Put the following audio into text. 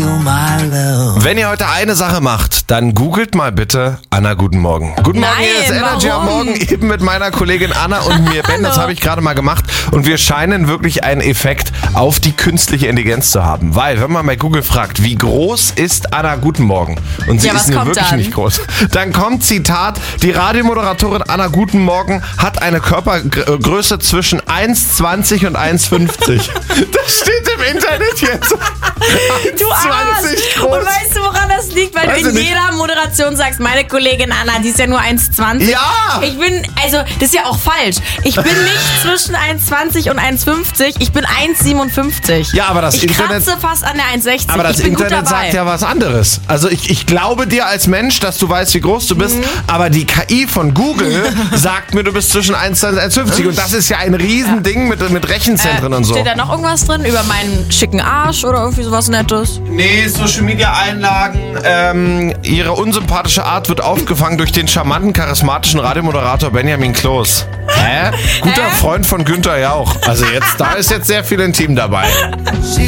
my love. Wenn ihr heute eine Sache macht, dann googelt mal bitte Anna Guten Morgen. Guten Morgen, hier ist Energy am Morgen, eben mit meiner Kollegin Anna und mir Ben. Das habe ich gerade mal gemacht und wir scheinen wirklich einen Effekt auf die künstliche Intelligenz zu haben. Weil, wenn man bei Google fragt, wie groß ist Anna Guten Morgen? Und sie ist nur wirklich nicht groß. Dann kommt, Zitat, die Radiomoderatorin Anna Guten Morgen hat eine Körpergröße zwischen 1,20 und 1,50. Das steht im Internet jetzt. Du Arsch! Groß. Und weißt du, woran das liegt? Weil du in jeder Moderation sagst, meine Kollegin Anna, die ist ja nur 1,20. Ja! Das ist ja auch falsch. Ich bin nicht zwischen 1,20 und 1,50. Ich bin 1,57. Ja, aber ich kratze fast an der 1,60. Aber das Internet sagt ja was anderes. Also ich glaube dir als Mensch, dass du weißt, wie groß du bist, aber die KI von Google sagt mir, du bist zwischen 1,20 und 1,50. Und das ist ja ein Riesending mit Rechenzentren und so. Steht da noch irgendwas drin über meinen schicken Arsch oder irgendwie sowas Nettes? Nee, Social Media Einlagen. Ihre unsympathische Art wird aufgefangen durch den charmanten, charismatischen Radiomoderator Benjamin Kloß. Guter Freund von Günther Jauch. Also da ist jetzt sehr viel Intim dabei.